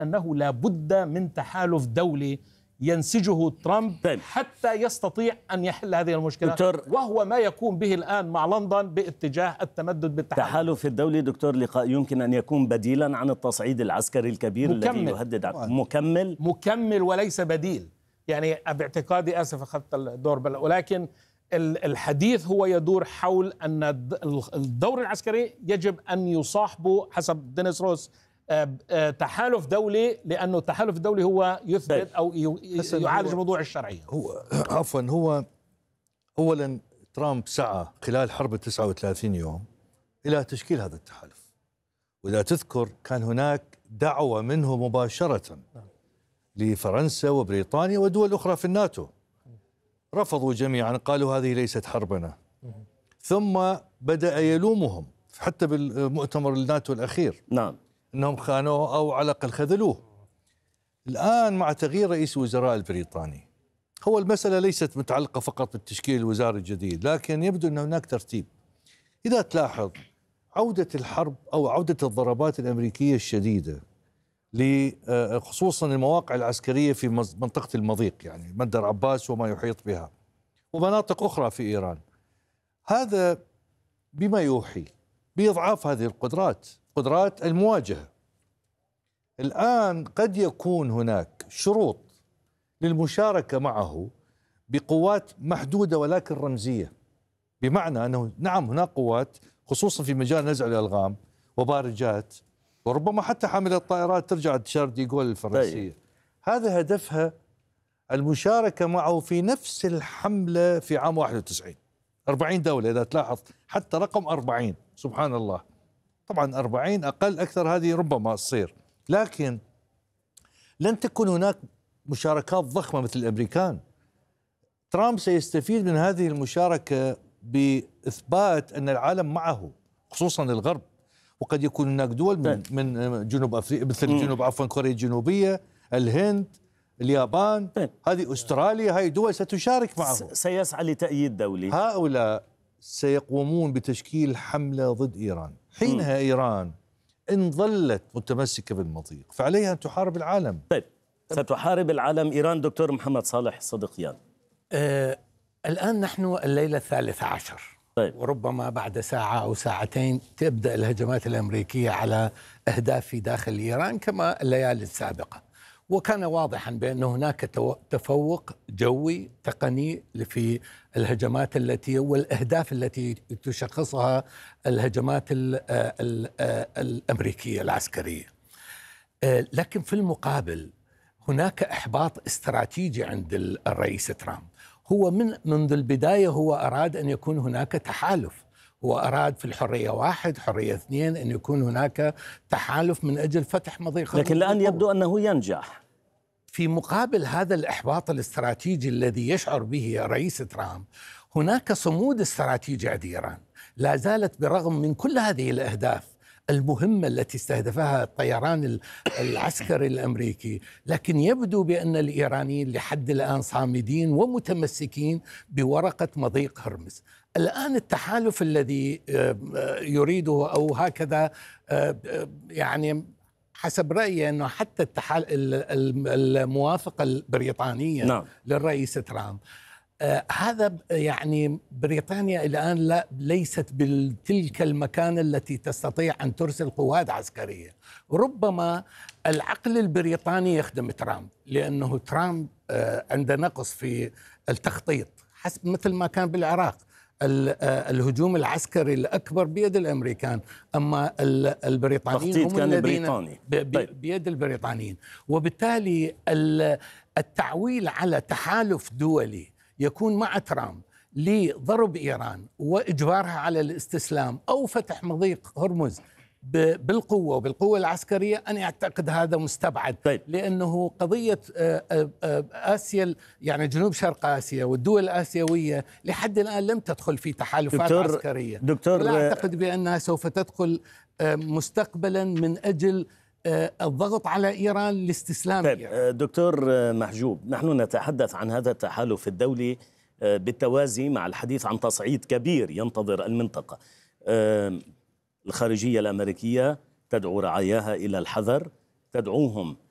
أنه لا بد من تحالف دولي ينسجه ترامب حتى يستطيع أن يحل هذه المشكلة، وهو ما يقوم به الآن مع لندن باتجاه التمدد بالتحالف. التحالف الدولي دكتور لقاء يمكن أن يكون بديلا عن التصعيد العسكري الكبير الذي يهدد مكمل وليس بديل. يعني باعتقادي، آسف أخذت الدور ولكن الحديث هو يدور حول أن الدور العسكري يجب أن يصاحبه حسب دينيس روس تحالف دولي، لأنه التحالف الدولي هو يثبت أو يعالج موضوع الشرعية. هو أولا ترامب سعى خلال حرب 39 يوم إلى تشكيل هذا التحالف، وإذا تذكر كان هناك دعوة منه مباشرة لفرنسا وبريطانيا ودول أخرى في الناتو، رفضوا جميعا، قالوا هذه ليست حربنا. ثم بدأ يلومهم حتى بالمؤتمر الناتو الأخير، نعم، أنهم خانوه أو على الأقل خذلوه. الآن مع تغيير رئيس الوزراء البريطاني، هو المسألة ليست متعلقة فقط بالتشكيل الوزاري الجديد، لكن يبدو أن هناك ترتيب. إذا تلاحظ عودة الحرب أو عودة الضربات الأمريكية الشديدة خصوصا المواقع العسكرية في منطقة المضيق، يعني مندر عباس وما يحيط بها ومناطق أخرى في إيران، هذا بما يوحي بإضعاف هذه قدرات المواجهة. الآن قد يكون هناك شروط للمشاركة معه بقوات محدودة ولكن رمزية، بمعنى أنه نعم هناك قوات خصوصا في مجال نزع الألغام وبارجات، وربما حتى حاملة الطائرات ترجع تشارل دي غول الفرنسية. هذا هدفها المشاركة معه في نفس الحملة في عام 91. 40 دولة إذا تلاحظ، حتى رقم 40 سبحان الله. طبعا 40 أقل أكثر هذه ربما تصير، لكن لن تكون هناك مشاركات ضخمة مثل الأمريكان. ترامب سيستفيد من هذه المشاركة بإثبات أن العالم معه، خصوصا الغرب، وقد يكون هناك دول من جنوب أفريقيا مثل كوريا الجنوبية، الهند، اليابان، هذه أستراليا، هذه دول ستشارك معه. سيسعى لتأييد دولي. هؤلاء سيقومون بتشكيل حملة ضد إيران. حينها إيران إن ظلت متمسكة بالمضيق فعليها أن تحارب العالم. ستحارب العالم إيران. دكتور محمد صالح صدقيان، الآن نحن الليلة 13، وربما بعد ساعة أو ساعتين تبدأ الهجمات الأمريكية على أهداف في داخل إيران كما الليالي السابقة، وكان واضحا بأن هناك تفوق جوي تقني في الهجمات التي والأهداف التي تشخصها الهجمات الأمريكية العسكرية. لكن في المقابل هناك إحباط استراتيجي عند الرئيس ترامب. هو منذ البداية هو أراد أن يكون هناك تحالف، هو أراد في الحرية 1 حرية 2 أن يكون هناك تحالف من أجل فتح مضيق، لكن الآن يبدو أنه ينجح. في مقابل هذا الإحباط الاستراتيجي الذي يشعر به رئيس ترامب، هناك صمود استراتيجي عند إيران لا زالت برغم من كل هذه الأهداف المهمة التي استهدفها الطيران العسكري الأمريكي، لكن يبدو بأن الإيرانيين لحد الآن صامدين ومتمسكين بورقة مضيق هرمز. الآن التحالف الذي يريده أو هكذا يعني حسب رأيي أنه حتى الموافقة البريطانية للرئيس ترامب، هذا يعني بريطانيا الآن ليست بتلك المكانة التي تستطيع أن ترسل قوات عسكرية. ربما العقل البريطاني يخدم ترامب، لأنه ترامب عنده نقص في التخطيط، حسب مثل ما كان بالعراق. الهجوم العسكري الأكبر بيد الأمريكان، أما البريطانيين هم الذين بيد البريطانيين. وبالتالي التعويل على تحالف دولي يكون مع ترامب لضرب إيران وإجبارها على الاستسلام أو فتح مضيق هرمز بالقوة وبالقوة العسكرية، أنا أعتقد هذا مستبعد. لأنه قضية آسيا يعني جنوب شرق آسيا والدول الآسيوية لحد الآن لم تدخل في تحالفات عسكرية. لا أعتقد بأنها سوف تدخل مستقبلا من أجل الضغط على إيران لاستسلام إيران. دكتور محجوب، نحن نتحدث عن هذا التحالف الدولي بالتوازي مع الحديث عن تصعيد كبير ينتظر المنطقة. الخارجية الأمريكية تدعو رعاياها إلى الحذر، تدعوهم